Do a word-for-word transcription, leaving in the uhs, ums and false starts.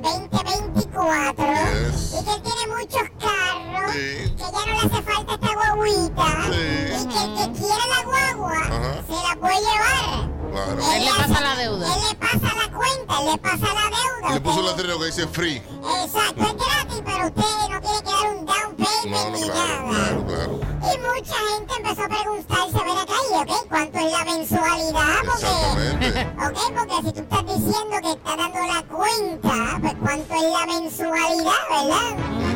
veinte veinticuatro Yes. y que él tiene muchos carros, Sí. que ya no le hace falta esta guaguita Sí. y que el que quiera la guagua Ajá. se la puede llevar. Claro. Él le pasa la deuda. Él le pasa la cuenta, él le pasa la deuda. Le puso un Usted- letrero que dice free. Exacto, es gratis, pero usted no tiene que dar un down payment No, no, ni claro, nada. claro, claro. Y mucha gente empezó a preguntarse, ven acá, ¿y ok? ¿Cuánto es la mensualidad? Porque, Exactamente. ok, porque si tú estás diciendo que estás dando la cuenta, pues ¿cuánto es la mensualidad, verdad?